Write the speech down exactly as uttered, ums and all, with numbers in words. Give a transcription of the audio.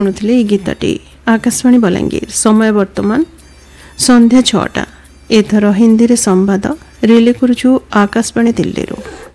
शुणुले ये गीतटी आकाशवाणी बलांगीर समय वर्तमान संध्या छटा एथर हिंदी रे संवाद रिले करुछु आकाशवाणी दिल्ली रो।